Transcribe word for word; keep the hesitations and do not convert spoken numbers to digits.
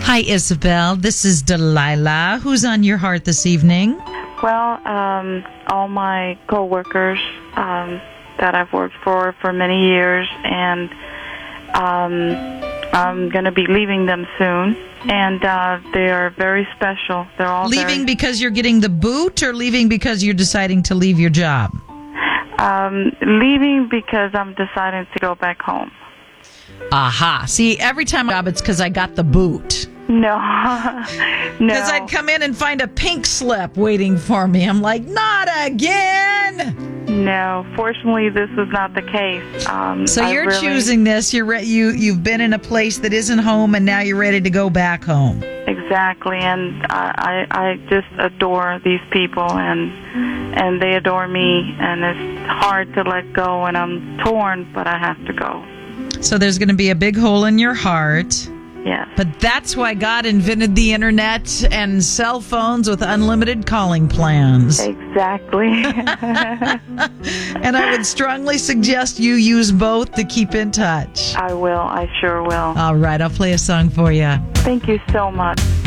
Hi, Isabel. This is Delilah. Who's on your heart this evening? Well, um, all my coworkers um, that I've worked for for many years, and um, I'm going to be leaving them soon. And uh, they are very special. They're all leaving very, because you're getting the boot, or leaving because you're deciding to leave your job? Um, leaving because I'm deciding to go back home. Aha. See, every time I job, it's because I got the boot. No. No. Because I'd come in and find a pink slip waiting for me. I'm like, not again! No, fortunately, this is not the case. Um, so I you're really, choosing this. You're re- you you've been in a place that isn't home, and now you're ready to go back home. Exactly, and I, I, I just adore these people, and and they adore me, and it's hard to let go, and I'm torn, but I have to go. So there's going to be a big hole in your heart. Yes. But that's why God invented the internet and cell phones with unlimited calling plans. Exactly. And I would strongly suggest you use both to keep in touch. I will. I sure will. All right, I'll play a song for you. Thank you so much.